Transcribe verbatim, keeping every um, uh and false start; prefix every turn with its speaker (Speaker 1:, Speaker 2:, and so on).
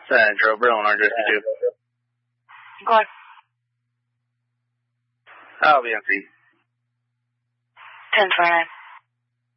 Speaker 1: Central, Berlin, one fifty-two.
Speaker 2: Go on.
Speaker 1: I'll be on three.
Speaker 2: ten twenty-nine.